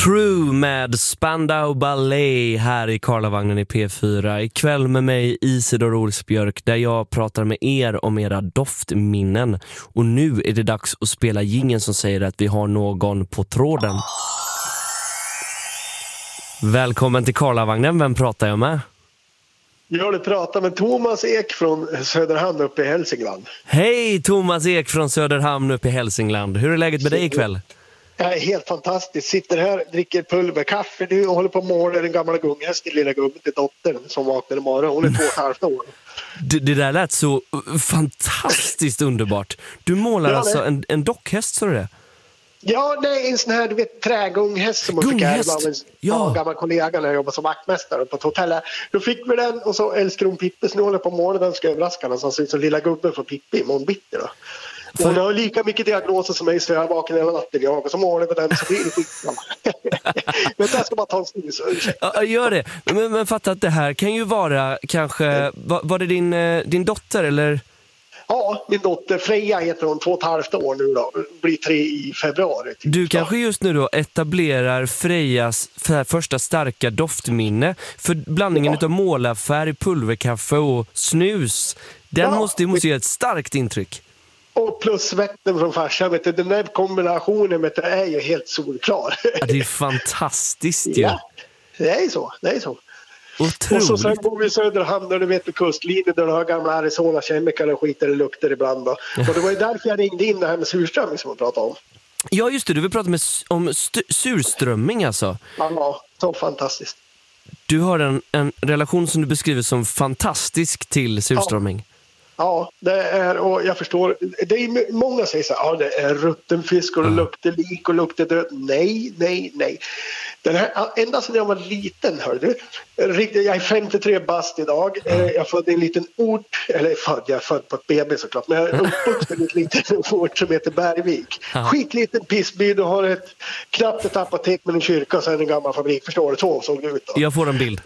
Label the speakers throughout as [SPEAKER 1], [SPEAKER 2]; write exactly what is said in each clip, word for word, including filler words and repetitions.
[SPEAKER 1] True med Spandau Ballet här i Karlavagnen i P fyra. Ikväll med mig Isidor Olsbjörk där jag pratar med er om era doftminnen. Och nu är det dags att spela jingeln som säger att vi har någon på tråden. Välkommen till Karlavagnen, vem pratar jag med?
[SPEAKER 2] Jag pratar med Thomas Ek från Söderhamn uppe i Hälsingland.
[SPEAKER 1] Hej Thomas Ek från Söderhamn uppe i Hälsingland. Hur är läget med dig ikväll?
[SPEAKER 2] Jag är helt fantastiskt. Sitter här, dricker pulverkaffe nu och håller på att måla den gamla gunghästen, lilla gubben till dottern som vaknar imorgon. Hon är två och ett halvt år.
[SPEAKER 1] Det, det där lät så fantastiskt underbart. Du målar ja, alltså en, en dockhäst, så är det?
[SPEAKER 2] Ja, det är en sån här, du vet, trägunghäst som man fick ärva av en ja. gammal kollega när jag jobbade som vaktmästare på ett hotell. Då fick vi den och så älskar hon Pippi, så nu håller på att måla den, ska överraska den, så ser ut som lilla gubben för Pippi i månbitter då. För... Hon har lika mycket diagnoser som mig, så jag vaknar hela natten jag och så målar på den så blir det skitbra. Men jag ska bara ta en snus.
[SPEAKER 1] Ja, gör det. Men, men fatta att det här kan ju vara kanske, var, var det din, din dotter eller?
[SPEAKER 2] Ja, min dotter Freja heter hon, två och ett halvt år nu då, blir tre i februari. Typ.
[SPEAKER 1] Du kanske just nu då etablerar Frejas första starka doftminne, för blandningen ja. av målarfärg, pulverkaffe och snus, den ja. måste, måste ge ett starkt intryck.
[SPEAKER 2] Och plus svetten från farsan, vet du, den där kombinationen vet du, är ju helt solklar.
[SPEAKER 1] Ja, det är fantastiskt ju.
[SPEAKER 2] Ja, det är så, det är så.
[SPEAKER 1] Otroligt.
[SPEAKER 2] Och så sen bor vi i Söderhamn där du vet vid kustlinjen där du har gamla Arizona kemikar och skiter och lukter ibland då. Och det var ju därför jag ringde in det här med surströmming som vi pratade om.
[SPEAKER 1] Ja just det, du vill prata med, om st- surströmming alltså.
[SPEAKER 2] Ja, så fantastiskt.
[SPEAKER 1] Du har en, en relation som du beskriver som fantastisk till surströmming. Ja.
[SPEAKER 2] Ja, det är, och jag förstår, det är många säger så här, ja det är rutten fisk och det luktar lik och luktar död. Nej, nej, nej. Den här, ända sedan jag var liten, hör du, jag är femtiotre bast idag, jag födde i en liten ort, eller född, jag är född på ett B B såklart, men jag är uppvuxen i en liten ort som heter Bergvik. Skitliten pissby, du har ett, knappt ett apotek med en kyrka och sen en gammal fabrik, förstår du, så såg det ut då.
[SPEAKER 1] Jag får en bild.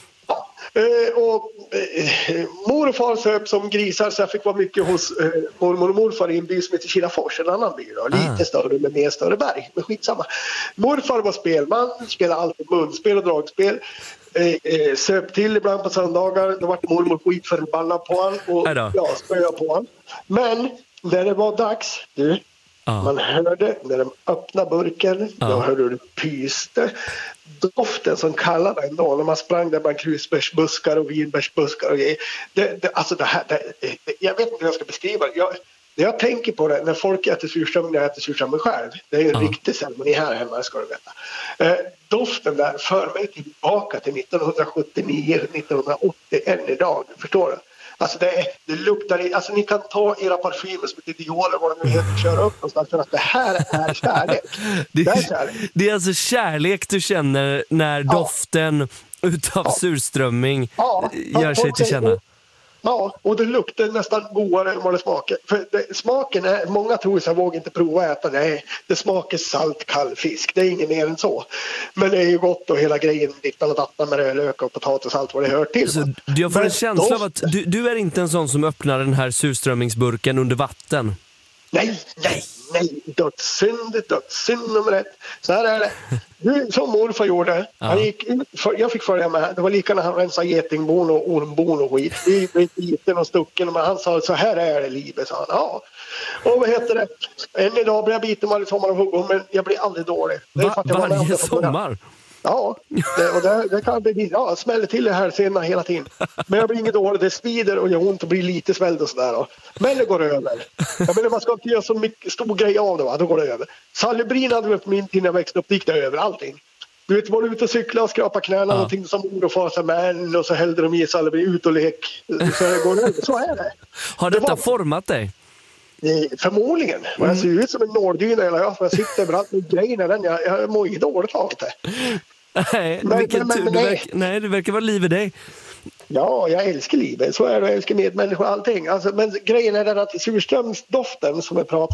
[SPEAKER 2] Uh, och uh, mor och far söp som grisar, så jag fick vara mycket hos uh, mormor och morfar i en by som heter Kilafors, en annan by då, ah. lite större med mer större berg, men skitsamma. Morfar var spelman, spelade alltid munspel och dragspel, uh, uh, söp till ibland på söndagar, då var mormor skitförbannad på han och ja, spöade på han. Men när det var dags, du, ah. man hörde när de öppnade burken, ah. då hörde du pyste. Doften som kallade ändå när man sprang där bland krusbärsbuskar och vinbärsbuskar och det, det, alltså det här, det, jag vet inte hur jag ska beskriva det. Jag, jag tänker på det när folk äter surströmming, när jag äter surströmming själv. Det är en ja. riktig ceremoni här hemma, ska du veta. Eh, doften där för mig tillbaka till nittonhundrasjuttionio nittonhundraåttio än idag, förstår du? Alltså det, det luktar, alltså ni kan ta era parfymer som heter Dior eller vad det nu heter, köra upp någonstans för att det här är kärlek.
[SPEAKER 1] Det,
[SPEAKER 2] det är kärlek.
[SPEAKER 1] Det är alltså kärlek du känner när ja. doften utav ja. surströmming ja. gör sig till känna.
[SPEAKER 2] Ja, och det luktar nästan godare än vad det smakar. För det, smaken är, många tror så jag vågar inte prova att äta det. Det smakar salt kall fisk, det är inget mer än så. Men det är ju gott och hela grejen, dittan och dattan med rödlök och potatis och allt vad det hör till.
[SPEAKER 1] Så jag får en känsla av att du, du är inte en sån som öppnar den här surströmmingsburken under vatten.
[SPEAKER 2] Nej, nej, nej. Dödssynd, dödssynd nummer ett. Så här är det. Du, som morfar gjorde. Han gick ut, för, jag fick följa med. Det var lika när han rensade getingbon och ormbon och skit. Vi blev liten och stucken. Men han sa, så här är det livet, sa han. Ja. Och vad heter det? Än idag blir jag biten varje sommar och huggor, men jag blir aldrig dålig. Det är
[SPEAKER 1] Va, varje sommar?
[SPEAKER 2] Ja, det, och det, det kan bli, ja, smäller till det här senare hela tiden. Men jag blir inget dåligt, det svider och gör ont och blir lite svälld och sådär. Men det går över. Jag menar, man ska inte göra så mycket stor grej av det, va? Då går det över. Salibrin hade vi på min tid när jag växte upp, det gick det över allting. Du vet, var du ute och cykla och skrapa knäna ja. och tänkte som mor och far sa, men och så hällde de i salibrin, ut och lek. Så det går över, så är det.
[SPEAKER 1] Har detta
[SPEAKER 2] det var...
[SPEAKER 1] format dig?
[SPEAKER 2] Förmodligen. Mm. Jag ser ut som en nåldyna eller jag, jag sitter överallt med grejerna den. Jag, jag mår ju dåligt av det.
[SPEAKER 1] Nej, men, men, men, men, nej. Verkar, nej, det verkar vara liv i dig.
[SPEAKER 2] Ja, jag älskar livet. Så är det, jag älskar medmänniskor och allting. Alltså, men grejen är den att surströmsdoften som jag pratar